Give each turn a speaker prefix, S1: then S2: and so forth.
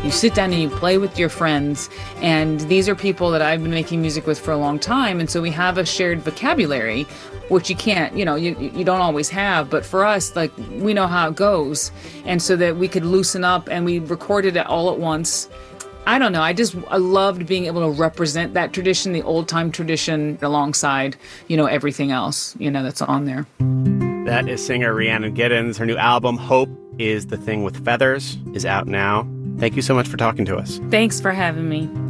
S1: You sit down and you play with your friends, and these are people that I've been making music with for a long time, and so we have a shared vocabulary, which you can't, you don't always have, but for us, like, we know how it goes, and so that we could loosen up, and we recorded it all at once. I don't know, I loved being able to represent that tradition, the old-time tradition, alongside, everything else, that's on there.
S2: That is singer Rhiannon Giddens. Her new album, Hope is the Thing with Feathers, is out now. Thank you so much for talking to us.
S1: Thanks for having me.